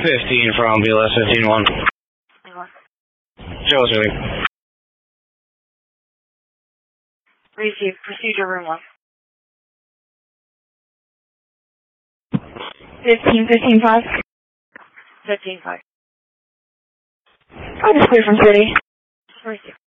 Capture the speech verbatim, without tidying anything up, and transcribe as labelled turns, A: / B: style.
A: fifteen from B L S fifteen one. Joe's really.
B: Receive. Procedure room one.
C: Fifteen, fifteen, five.
B: Fifteen five.
C: I just clear from city.
B: Receive.